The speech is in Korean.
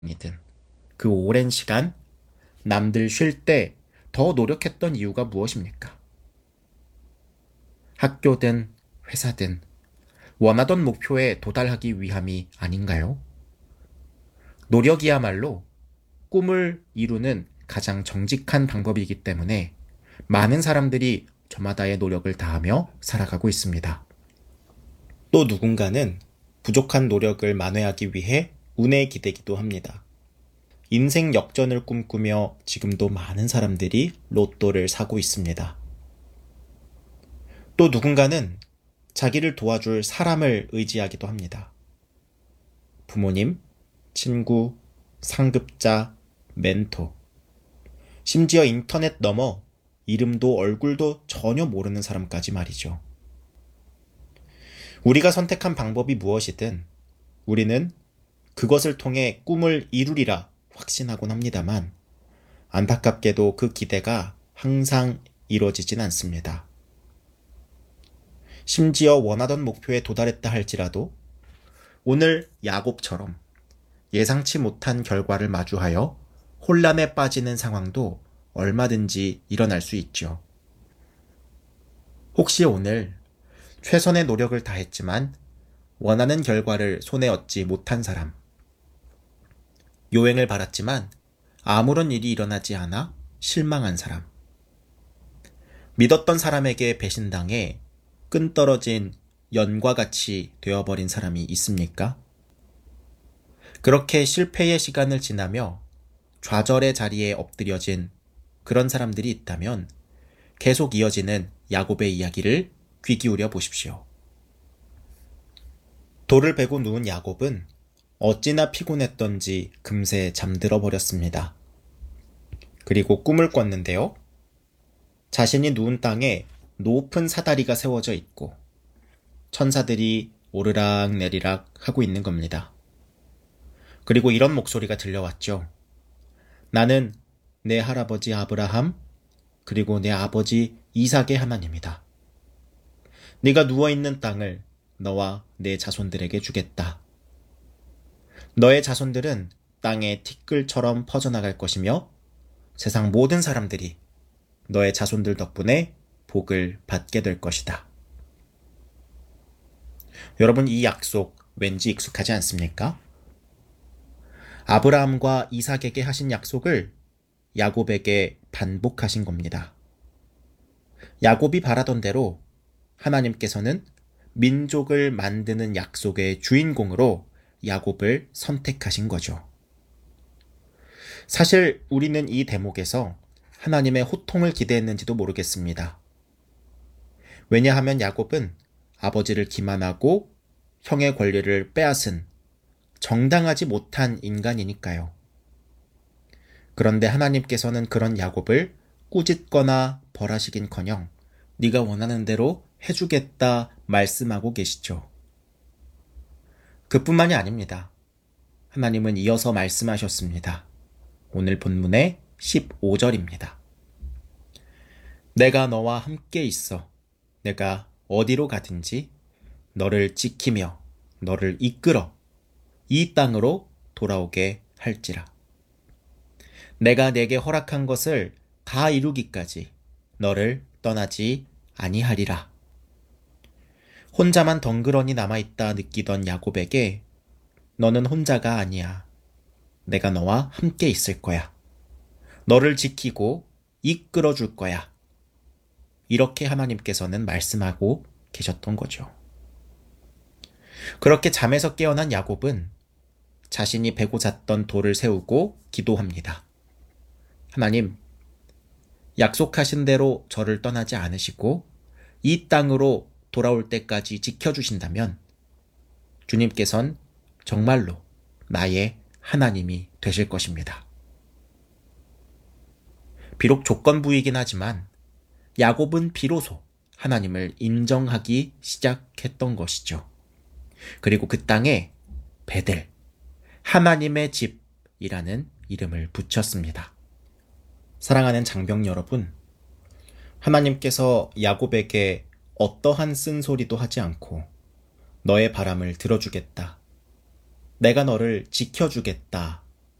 이든 그 오랜 시간 남들 쉴 때 더 노력했던 이유가 무엇입니까? 학교든 회사든 원하던 목표에 도달하기 위함이 아닌가요? 노력이야말로 꿈을 이루는 가장 정직한 방법이기 때문에 많은 사람들이 저마다의 노력을 다하며 살아가고 있습니다. 또 누군가는 부족한 노력을 만회하기 위해 운에 기대기도 합니다. 인생 역전을 꿈꾸며 지금도 많은 사람들이 로또를 사고 있습니다. 또 누군가는 자기를 도와줄 사람을 의지하기도 합니다. 부모님, 친구, 상급자, 멘토, 심지어 인터넷 넘어 이름도 얼굴도 전혀 모르는 사람까지 말이죠. 우리가 선택한 방법이 무엇이든 우리는 그것을 통해 꿈을 이루리라 확신하곤 합니다만 안타깝게도 그 기대가 항상 이루어지진 않습니다. 심지어 원하던 목표에 도달했다 할지라도 오늘 야곱처럼 예상치 못한 결과를 마주하여 혼란에 빠지는 상황도 얼마든지 일어날 수 있죠. 혹시 오늘 최선의 노력을 다했지만 원하는 결과를 손에 얻지 못한 사람, 요행을 바랐지만 아무런 일이 일어나지 않아 실망한 사람, 믿었던 사람에게 배신당해 끈 떨어진 연과 같이 되어버린 사람이 있습니까? 그렇게 실패의 시간을 지나며 좌절의 자리에 엎드려진 그런 사람들이 있다면 계속 이어지는 야곱의 이야기를 귀 기울여 보십시오. 돌을 베고 누운 야곱은 어찌나 피곤했던지 금세 잠들어 버렸습니다. 그리고 꿈을 꿨는데요. 자신이 누운 땅에 높은 사다리가 세워져 있고 천사들이 오르락 내리락 하고 있는 겁니다. 그리고 이런 목소리가 들려왔죠. 나는 내 할아버지 아브라함 그리고 내 아버지 이삭의 하나님이다. 네가 누워있는 땅을 너와 내 자손들에게 주겠다. 너의 자손들은 땅의 티끌처럼 퍼져나갈 것이며 세상 모든 사람들이 너의 자손들 덕분에 복을 받게 될 것이다. 여러분, 이 약속 왠지 익숙하지 않습니까? 아브라함과 이삭에게 하신 약속을 야곱에게 반복하신 겁니다. 야곱이 바라던 대로 하나님께서는 민족을 만드는 약속의 주인공으로 야곱을 선택하신 거죠. 사실 우리는 이 대목에서 하나님의 호통을 기대했는지도 모르겠습니다. 왜냐하면 야곱은 아버지를 기만하고 형의 권리를 빼앗은 정당하지 못한 인간이니까요. 그런데 하나님께서는 그런 야곱을 꾸짖거나 벌하시긴커녕 네가 원하는 대로 해주겠다 말씀하고 계시죠. 그뿐만이 아닙니다. 하나님은 이어서 말씀하셨습니다. 오늘 본문의 15절입니다. 내가 너와 함께 있어 내가 어디로 가든지 너를 지키며 너를 이끌어 이 땅으로 돌아오게 할지라. 내가 내게 허락한 것을 다 이루기까지 너를 떠나지 아니하리라. 혼자만 덩그러니 남아있다 느끼던 야곱에게 너는 혼자가 아니야. 내가 너와 함께 있을 거야. 너를 지키고 이끌어 줄 거야. 이렇게 하나님께서는 말씀하고 계셨던 거죠. 그렇게 잠에서 깨어난 야곱은 자신이 베고 잤던 돌을 세우고 기도합니다. 하나님, 약속하신 대로 저를 떠나지 않으시고 이 땅으로 돌아올 때까지 지켜주신다면 주님께선 정말로 나의 하나님이 되실 것입니다. 비록 조건부이긴 하지만 야곱은 비로소 하나님을 인정하기 시작했던 것이죠. 그리고 그 땅에 베델, 하나님의 집이라는 이름을 붙였습니다. 사랑하는 장병 여러분, 하나님께서 야곱에게 어떠한 쓴소리도 하지 않고 너의 바람을 들어주겠다, 내가 너를 지켜주겠다